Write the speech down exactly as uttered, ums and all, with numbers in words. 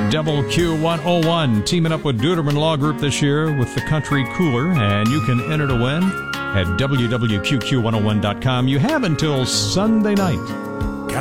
Double Q one oh one, teaming up with Duderman Law Group this year with the Country Cooler, and you can enter to win at w w q q one oh one dot com. You have until Sunday night